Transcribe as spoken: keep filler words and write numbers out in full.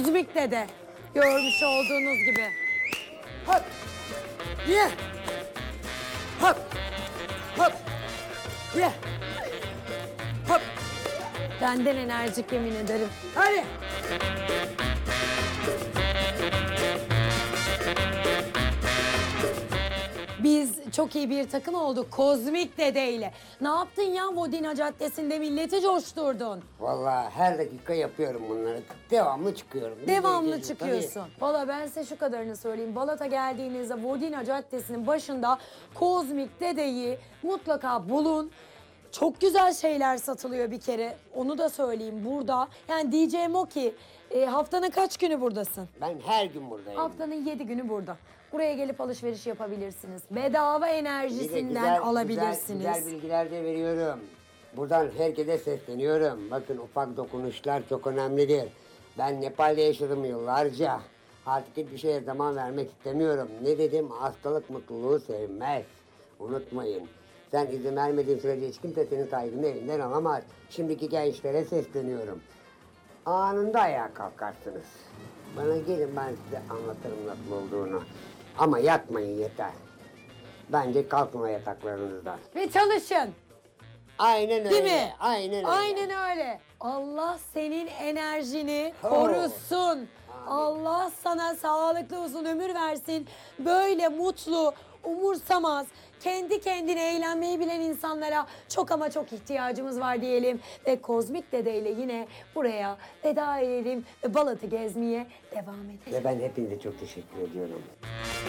Kozmik Dede. Görmüş olduğunuz gibi. Hop. Ye. Hop. Hop. Ye. Hop. Benden enerjik yemin ederim. Hadi. Biz çok iyi bir takım olduk Kozmik Dede ile. Ne yaptın ya Vodina Caddesi'nde milleti coşturdun. Vallahi her dakika yapıyorum bunları. Devamlı çıkıyorum. Devamlı Gece- çıkıyorsun. Valla ben size şu kadarını söyleyeyim. Balat'a geldiğinizde Vodina Caddesi'nin başında Kozmik Dede'yi mutlaka bulun. Çok güzel şeyler satılıyor bir kere. Onu da söyleyeyim burada. Yani diyeceğim o ki e, haftanın kaç günü buradasın? Ben her gün buradayım. Haftanın yedi günü burada. Buraya gelip alışveriş yapabilirsiniz. Bedava Bir de enerjisinden güzel- alabilirsiniz. Güzel, güzel bilgiler de veriyorum. Buradan herkese sesleniyorum. Bakın ufak dokunuşlar çok önemlidir. Ben Nepal'de yaşadım yıllarca. Artık hiçbir şeye zaman vermek istemiyorum. Ne dedim? Hastalık mutluluğu sevmez. Unutmayın. Sen izin vermediğin sürece hiç kimse senin saygını elinden alamaz. Şimdiki gençlere sesleniyorum. Anında ayağa kalkarsınız. Bana gelin, ben size anlatırım nasıl olduğunu. Ama yatmayın yeter. Bence kalkın o yataklarınızdan. Ve çalışın. Aynen öyle. Değil mi? Aynen öyle. Aynen öyle. Allah senin enerjini Oh. korusun. Allah sana sağlıklı uzun ömür versin. Böyle mutlu, umursamaz, kendi kendine eğlenmeyi bilen insanlara çok ama çok ihtiyacımız var diyelim. Ve Kozmik Dede ile yine buraya veda edelim ve Balat'ı gezmeye devam edelim. Ve ben hepinize çok teşekkür ediyorum.